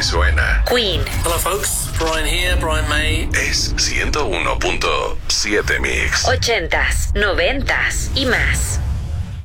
suena. Queen. Hello folks, Brian here, Brian May. Es 101.7 Mix. 80s, 90s y más.